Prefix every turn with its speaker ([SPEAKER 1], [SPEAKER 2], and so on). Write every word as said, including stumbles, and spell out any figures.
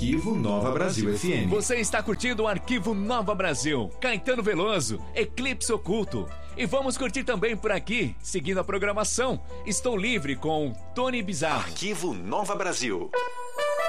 [SPEAKER 1] Arquivo Nova Brasil F M.
[SPEAKER 2] Você está curtindo o Arquivo Nova Brasil, Caetano Veloso, Eclipse Oculto. E vamos curtir também por aqui, seguindo a programação, Estou Livre com Tony Bizarro.
[SPEAKER 3] Arquivo Nova Brasil.